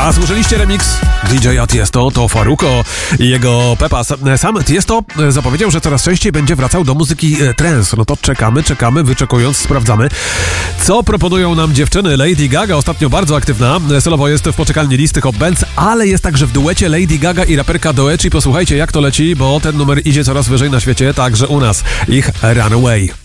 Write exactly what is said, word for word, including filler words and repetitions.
A słyszeliście remix D J Tiesto, to Faruko i jego Pepa. Sam Tiesto zapowiedział, że coraz częściej będzie wracał do muzyki trance. No to czekamy, czekamy, wyczekując, sprawdzamy. Co proponują nam dziewczyny? Lady Gaga ostatnio bardzo aktywna. Solowo jest w poczekalni listy Hot Bands, ale jest także w duecie Lady Gaga i raperka Doechii. Posłuchajcie, jak to leci, bo ten numer idzie coraz wyżej na świecie, także u nas. Ich Runaway.